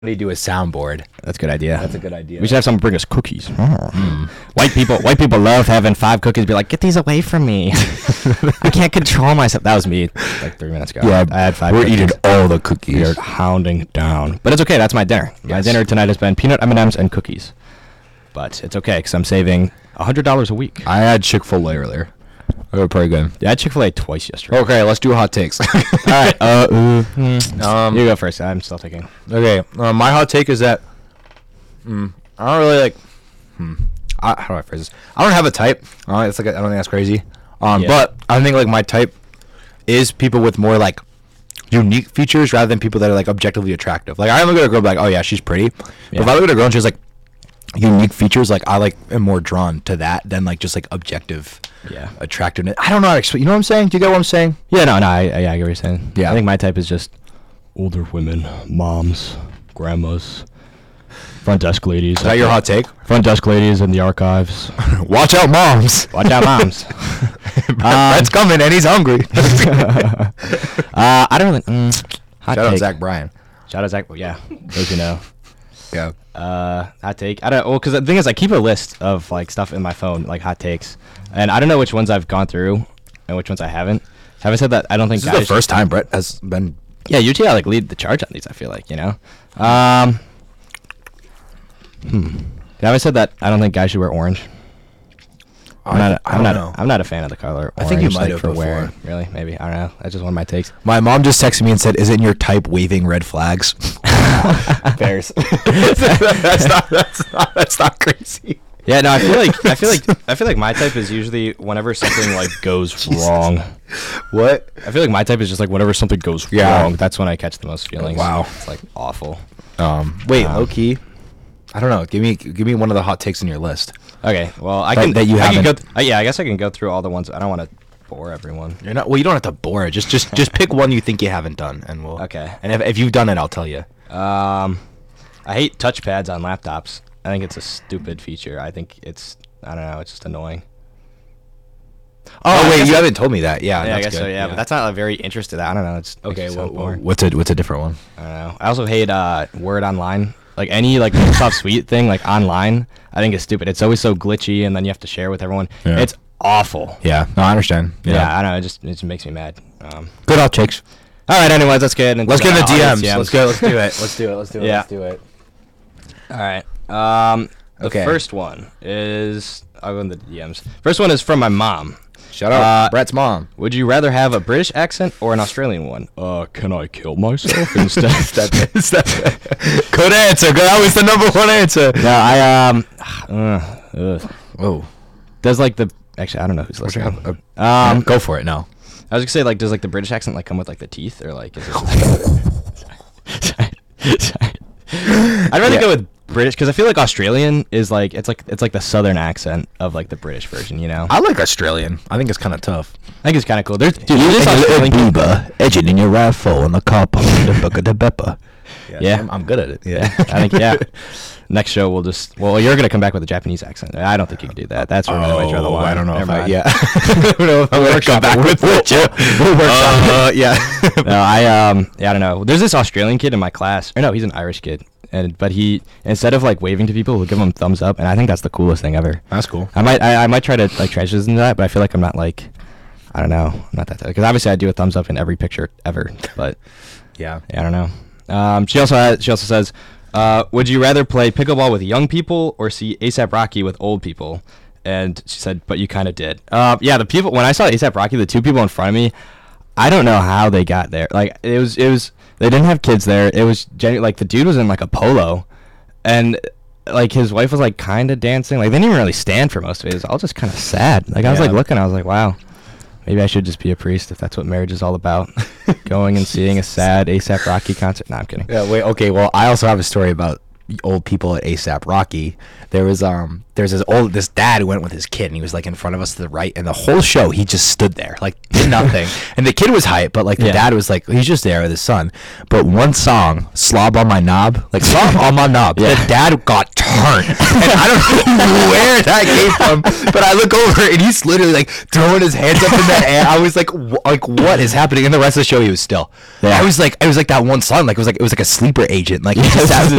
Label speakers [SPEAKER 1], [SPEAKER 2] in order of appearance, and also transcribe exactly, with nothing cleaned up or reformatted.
[SPEAKER 1] They do a soundboard.
[SPEAKER 2] That's a good idea.
[SPEAKER 1] That's a good idea.
[SPEAKER 2] We should have someone bring us cookies. Mm. White people, white people love having five cookies. Be like, get these away from me. I can't control myself. That was me like three minutes ago.
[SPEAKER 1] Yeah,
[SPEAKER 2] I had five.
[SPEAKER 1] We're
[SPEAKER 2] cookies.
[SPEAKER 1] eating all the cookies.
[SPEAKER 2] We're hounding down, but it's okay. That's my dinner. My
[SPEAKER 1] Yes.
[SPEAKER 2] dinner tonight has been peanut M and M's and cookies. But it's okay because I'm saving a hundred dollars a week.
[SPEAKER 1] I had Chick-fil-A earlier. They were pretty good.
[SPEAKER 2] Yeah, I had Chick-fil-A twice yesterday.
[SPEAKER 1] Okay, let's do hot takes.
[SPEAKER 2] All right. Uh, uh, mm.
[SPEAKER 1] Um,
[SPEAKER 2] you go first. I'm still thinking.
[SPEAKER 1] Okay, uh, my hot take is that mm, I don't really like. Hmm, I, how do I phrase this? I don't have a type. Uh, it's like I don't think that's crazy. Um,
[SPEAKER 2] Yeah.
[SPEAKER 1] but I think like my type is people with more like unique features rather than people that are like objectively attractive. Like I look at a girl and be like, oh yeah, she's pretty. But
[SPEAKER 2] Yeah.
[SPEAKER 1] if I look at a girl and she's like unique features, like I like am more drawn to that than like just like objective
[SPEAKER 2] Yeah.
[SPEAKER 1] attractiveness. I don't know how to explain. You know what I'm saying? Do you get what I'm saying?
[SPEAKER 2] Yeah. No. No. I, I, yeah, I get what you're saying.
[SPEAKER 1] Yeah.
[SPEAKER 2] I think my type is just older women, moms, grandmas, front desk ladies.
[SPEAKER 1] Is that your hot take?
[SPEAKER 2] Front desk ladies in the archives.
[SPEAKER 1] Watch out, moms.
[SPEAKER 2] Watch out, moms.
[SPEAKER 1] Brett's coming and he's hungry.
[SPEAKER 2] uh, I don't really. Mm, hot
[SPEAKER 1] Shout out
[SPEAKER 2] take.
[SPEAKER 1] Zach Bryan.
[SPEAKER 2] Shout out Zach. Well, yeah, those who know.
[SPEAKER 1] Yeah.
[SPEAKER 2] Uh, hot take. I don't. Well, because the thing is, I keep a list of like stuff in my phone, like hot takes, and I don't know which ones I've gone through and which ones I haven't. Having said that, I don't think
[SPEAKER 1] This is
[SPEAKER 2] guys
[SPEAKER 1] the first time Brett has been.
[SPEAKER 2] Yeah, usually I like lead the charge on these. I feel like you know. Um. Hmm. Having said that, I don't think guys should wear orange. I'm
[SPEAKER 1] I-
[SPEAKER 2] not.
[SPEAKER 1] I
[SPEAKER 2] I'm
[SPEAKER 1] don't
[SPEAKER 2] not.
[SPEAKER 1] know.
[SPEAKER 2] I'm not a fan of the color.
[SPEAKER 1] I think you
[SPEAKER 2] orange,
[SPEAKER 1] might
[SPEAKER 2] like,
[SPEAKER 1] have
[SPEAKER 2] for
[SPEAKER 1] before.
[SPEAKER 2] wearing. Really? Maybe. I don't know. That's just one of my takes.
[SPEAKER 1] My mom just texted me and said, "Isn't your type waving red flags?"
[SPEAKER 2] Bears.
[SPEAKER 1] that's not. That's not. That's not crazy.
[SPEAKER 2] Yeah, no, I feel like I feel like I feel like my type is usually whenever something like goes wrong.
[SPEAKER 1] What?
[SPEAKER 2] I feel like my type is just like whenever something goes
[SPEAKER 1] Yeah.
[SPEAKER 2] wrong, that's when I catch the most feelings.
[SPEAKER 1] Wow.
[SPEAKER 2] It's like awful.
[SPEAKER 1] Um. Wait.
[SPEAKER 2] Um,
[SPEAKER 1] low key. I don't know. Give me. Give me one of the hot takes in your list.
[SPEAKER 2] Okay, well I
[SPEAKER 1] That-
[SPEAKER 2] can
[SPEAKER 1] that you
[SPEAKER 2] I can
[SPEAKER 1] haven't-
[SPEAKER 2] go th- uh, yeah, I guess I can go through all the ones. I don't want to bore everyone.
[SPEAKER 1] You're not. Well, you don't have to bore it. Just. Just. Just pick one you think you haven't done, and we'll.
[SPEAKER 2] Okay.
[SPEAKER 1] And if if you've done it, I'll tell you.
[SPEAKER 2] Um, I hate touchpads on laptops. I think it's a stupid feature. I think it's I don't know. It's just annoying.
[SPEAKER 1] Oh,
[SPEAKER 2] I
[SPEAKER 1] wait,
[SPEAKER 2] guess
[SPEAKER 1] you
[SPEAKER 2] I-
[SPEAKER 1] haven't told me that. Yeah.
[SPEAKER 2] yeah, I
[SPEAKER 1] that's
[SPEAKER 2] guess so.
[SPEAKER 1] good.
[SPEAKER 2] Yeah, but that's not like, very interested. I don't know. It's
[SPEAKER 1] okay.
[SPEAKER 2] It's so
[SPEAKER 1] Well,
[SPEAKER 2] boring.
[SPEAKER 1] what's a what's a different one?
[SPEAKER 2] I don't know. I also hate uh, Word Online. Like any like Microsoft Suite thing, like online, I think it's stupid. It's always so glitchy, and then you have to share with everyone.
[SPEAKER 1] Yeah.
[SPEAKER 2] It's awful.
[SPEAKER 1] Yeah. No, I understand.
[SPEAKER 2] Yeah, I don't know. It just it just makes me mad. Um,
[SPEAKER 1] Good hot takes.
[SPEAKER 2] all right. Anyways, let's get into
[SPEAKER 1] Let's get into D
[SPEAKER 2] audience
[SPEAKER 1] Ms. Let's go. Let's do it. Let's do it. Let's do it.
[SPEAKER 2] Yeah.
[SPEAKER 1] Let's do it.
[SPEAKER 2] All right. Um, the
[SPEAKER 1] Okay.
[SPEAKER 2] first one is I'll go into the D Ms. First one is from my mom.
[SPEAKER 1] Shout out
[SPEAKER 2] Uh,
[SPEAKER 1] Brett's mom.
[SPEAKER 2] Would you rather have a British accent or an Australian one? Uh, can I kill myself instead?
[SPEAKER 1] Good answer. Good. That was the number one answer.
[SPEAKER 2] No, I um, uh, ugh.
[SPEAKER 1] Whoa.
[SPEAKER 2] Does like the actually I don't know who's
[SPEAKER 1] What's your-
[SPEAKER 2] listening.
[SPEAKER 1] uh,
[SPEAKER 2] Um,
[SPEAKER 1] Go for it. No.
[SPEAKER 2] I was gonna say like does like the British accent like come with like the teeth or like is it I'd rather
[SPEAKER 1] Yeah.
[SPEAKER 2] go with British because I feel like Australian is like it's like it's like the southern accent of like the British version, you know.
[SPEAKER 1] I like Australian. I think it's kind of tough.
[SPEAKER 2] I think it's kind of cool. There's dude, this Australian kid-
[SPEAKER 1] edging in your rifle in the car park the book of the pepper.
[SPEAKER 2] Yeah.
[SPEAKER 1] I'm, I'm good at it.
[SPEAKER 2] Yeah, I think yeah. Next show we'll just well you're gonna come back with a Japanese accent. I don't think you can do that. That's where I'm gonna draw the
[SPEAKER 1] Oh,
[SPEAKER 2] line.
[SPEAKER 1] I don't know
[SPEAKER 2] Never
[SPEAKER 1] if I,
[SPEAKER 2] mind.
[SPEAKER 1] yeah. I don't know if I'm
[SPEAKER 2] We'll
[SPEAKER 1] gonna
[SPEAKER 2] workshop
[SPEAKER 1] come back
[SPEAKER 2] it.
[SPEAKER 1] with
[SPEAKER 2] We'll-
[SPEAKER 1] it. Yeah.
[SPEAKER 2] we'll workshop it.
[SPEAKER 1] Uh, yeah.
[SPEAKER 2] No, I um yeah I don't know. There's this Australian kid in my class. Or no, he's an Irish kid. And but he instead of like waving to people, he'll give them thumbs up, and I think that's the coolest thing ever.
[SPEAKER 1] That's cool.
[SPEAKER 2] I might I, I might try to like transition into that, but I feel like I'm not like I don't know, I'm not that because obviously I do a thumbs up in every picture ever, but
[SPEAKER 1] Yeah.
[SPEAKER 2] yeah, I don't know. Um, she also has, she also says, uh, would you rather play pickleball with young people or see ASAP Rocky with old people? And she said, but you kind of did. Uh, yeah, the people when I saw ASAP Rocky, the two people in front of me, I don't know how they got there. Like it was it was they didn't have kids there. It was genu- like the dude was in like a polo, and like his wife was like kind of dancing. Like they didn't even really stand for most of it. It was all just kind of sad. Like I was
[SPEAKER 1] Yeah.
[SPEAKER 2] like looking, I was like, wow, maybe I should just be a priest if that's what marriage is all about. Going and seeing a sad ASAP Rocky concert. No, I'm kidding.
[SPEAKER 1] Yeah. Wait. Okay. Well, I also have a story about old people at ASAP Rocky. There was um there's this old this dad who went with his kid, and he was like in front of us to the right, and the whole show he just stood there like did nothing. And the kid was hype, but like the
[SPEAKER 2] Yeah.
[SPEAKER 1] dad was like he's just there with his son. But one song, Slob on My Knob, like Slob on My Knob,
[SPEAKER 2] Yeah.
[SPEAKER 1] the dad got turned, and I don't know where that came from, but I look over and he's literally like throwing his hands up in the air. I was like, wh- like what is happening? And the rest of the show he was still.
[SPEAKER 2] Yeah.
[SPEAKER 1] I was like, it was like that one song, like it was like it was like a sleeper agent, like he just sat,